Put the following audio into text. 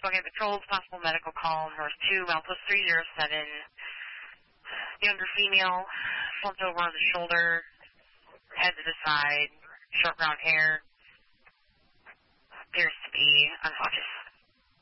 Spokane Patrols, possible medical call, North 2, Malpost 307. Younger female, slumped over on the shoulder, head to the side, short brown hair, appears to be unconscious.